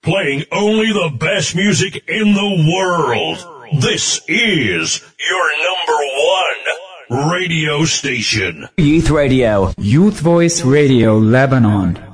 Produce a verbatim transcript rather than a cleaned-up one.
playing only the best music in the world. This is your number one radio station. Youth Radio. Youth Voice Radio Lebanon.